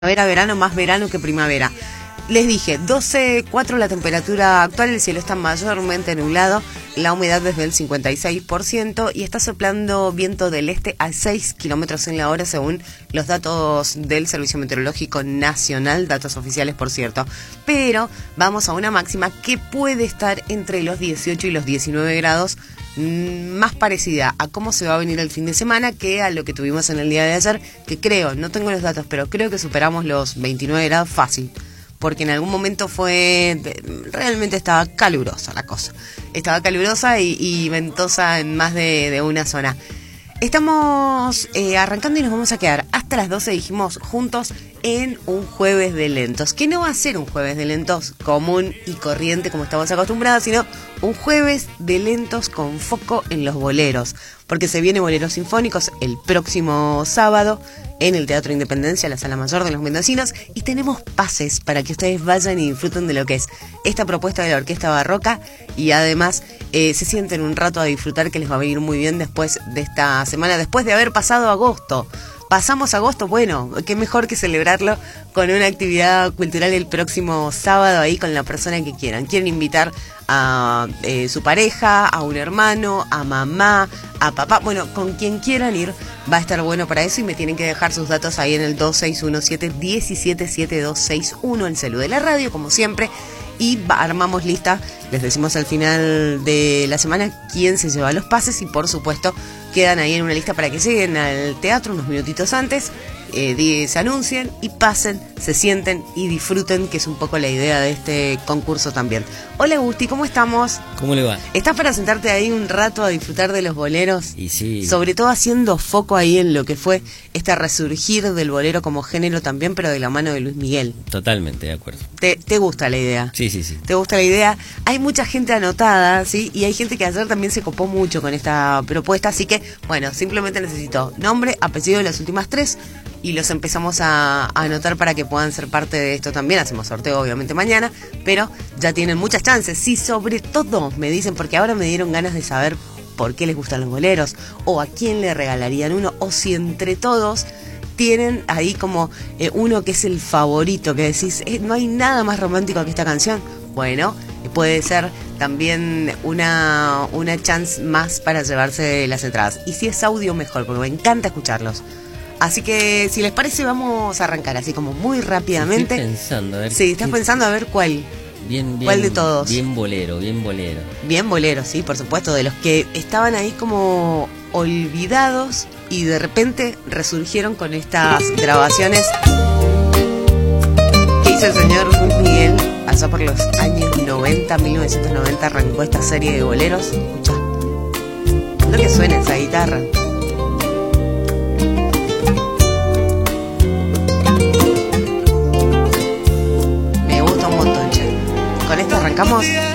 Verano, más verano que primavera. Les dije, 12,4 la temperatura actual, el cielo está mayormente nublado, la humedad desde el 56% y está soplando viento del este a 6 kilómetros en la hora según los datos del Servicio Meteorológico Nacional, datos oficiales por cierto. Pero vamos a una máxima que puede estar entre los 18 y los 19 grados, más parecida a cómo se va a venir el fin de semana que a lo que tuvimos en el día de ayer, que creo, no tengo los datos, pero creo que superamos los 29 grados fácil. Porque en algún momento realmente estaba calurosa la cosa. Estaba calurosa y ventosa en más de una zona. Estamos arrancando y nos vamos a quedar hasta las 12, dijimos, juntos en un jueves de lentos. Que no va a ser un jueves de lentos común y corriente como estamos acostumbrados, sino un jueves de lentos con foco en los boleros. Porque se viene Boleros Sinfónicos el próximo sábado en el Teatro Independencia, la Sala Mayor de los Mendocinos, y tenemos pases para que ustedes vayan y disfruten de lo que es esta propuesta de la Orquesta Barroca y además se sienten un rato a disfrutar, que les va a venir muy bien después de esta semana, después de haber pasado agosto. Pasamos agosto, bueno, qué mejor que celebrarlo con una actividad cultural el próximo sábado ahí con la persona que quieran. Quieren invitar a su pareja, a un hermano, a mamá, a papá, bueno, con quien quieran ir, va a estar bueno para eso y me tienen que dejar sus datos ahí en el 2617-177261, el celu de la radio, como siempre, y armamos lista, les decimos al final de la semana quién se lleva los pases y por supuesto quedan ahí en una lista para que lleguen al teatro unos minutitos antes, se anuncien y pasen, se sienten y disfruten, que es un poco la idea de este concurso también. Hola Gusti, ¿cómo estamos? ¿Cómo le va? ¿Estás para sentarte ahí un rato a disfrutar de los boleros? Y sí. Sobre todo haciendo foco ahí en lo que fue este resurgir del bolero como género también, pero de la mano de Luis Miguel. Totalmente, de acuerdo. ¿Te gusta la idea? Sí, sí, sí. ¿Te gusta la idea? Hay mucha gente anotada, ¿sí? Y hay gente que ayer también se copó mucho con esta propuesta, así que, bueno, simplemente necesito nombre, apellido de las últimas 3 y los empezamos a anotar para que puedan ser parte de esto también. Hacemos sorteo obviamente mañana, pero ya tienen muchas chances. Sí, sobre todo me dicen, porque ahora me dieron ganas de saber por qué les gustan los boleros, o a quién le regalarían uno, o si entre todos tienen ahí como uno que es el favorito, que decís, no hay nada más romántico que esta canción. Bueno, puede ser también una chance más para llevarse las entradas. Y si es audio, mejor, porque me encanta escucharlos. Así que, si les parece, vamos a arrancar así como muy rápidamente. Estoy pensando, a ver. Sí, estás pensando a ver cuál. ¿Cuál de todos? Bien bolero, bien bolero. Bien bolero, sí, por supuesto, de los que estaban ahí como olvidados y de repente resurgieron con estas grabaciones que hizo el señor Luis Miguel allá por los años 90, 1990 arrancó esta serie de boleros. Escucha, lo que suena esa guitarra. Me gusta un montón, che. Con esto arrancamos.